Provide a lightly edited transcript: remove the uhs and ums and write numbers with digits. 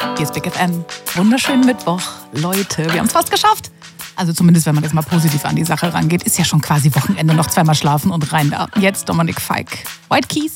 Hier ist Big FM. Wunderschönen Mittwoch, Leute. Wir haben es fast geschafft. Also zumindest, wenn man jetzt mal positiv an die Sache rangeht, ist ja schon quasi Wochenende, noch zweimal schlafen und rein da. Jetzt Dominik Feick. White Keys.